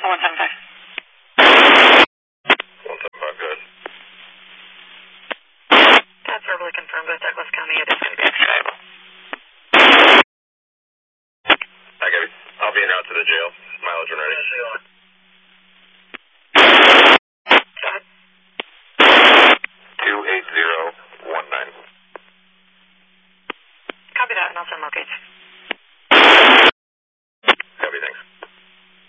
175. 175, good. That's verbally confirmed with Douglas County. It is going to be extraditable. I get it. I'll be en route to the jail. Mileage when ready. Go ahead. 28019. Copy that, and I'll send locates.